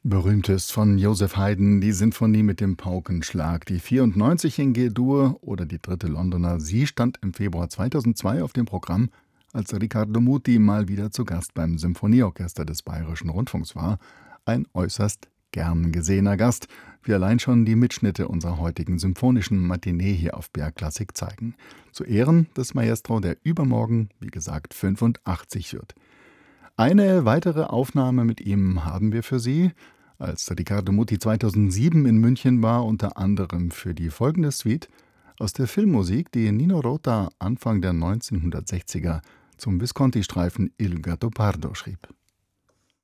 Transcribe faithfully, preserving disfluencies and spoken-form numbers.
Berühmt ist von Joseph Haydn die Sinfonie mit dem Paukenschlag. Die vierundneunzig in G-Dur oder die dritte Londoner, sie stand im Februar zweitausendzwei auf dem Programm, als Riccardo Muti mal wieder zu Gast beim Symphonieorchester des Bayerischen Rundfunks war. Ein äußerst gern gesehener Gast, wie allein schon die Mitschnitte unserer heutigen symphonischen Matinee hier auf B R Klassik zeigen. Zu Ehren des Maestro, der übermorgen, wie gesagt, fünfundachtzig wird. Eine weitere Aufnahme mit ihm haben wir für Sie. Als Riccardo Muti zweitausendsieben in München war, unter anderem für die folgende Suite aus der Filmmusik, die Nino Rota Anfang der neunzehnhundertsechziger zum Visconti-Streifen Il Gattopardo schrieb.